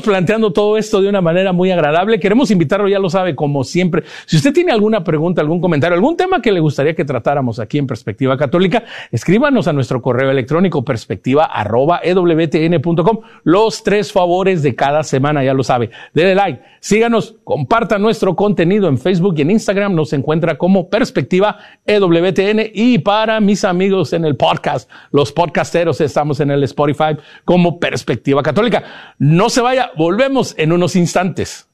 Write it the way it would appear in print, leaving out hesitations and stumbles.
planteando todo esto de una manera muy agradable. Queremos invitarlo, ya lo sabe, como siempre. Si usted tiene alguna pregunta, algún comentario, algún tema que le gustaría que tratáramos aquí en Perspectiva Católica, escríbanos a nuestro correo electrónico perspectiva@ewtn.com. Los 3 favores de cada semana, ya lo sabe. Dele like, síganos, compartan nuestro contenido en Facebook y en Instagram. Nos encuentra como Perspectiva EWTN. Y para mis amigos en el podcast, los podcasteros, estamos en el Spotify como Perspectiva Católica. No se vaya, volvemos en unos instantes.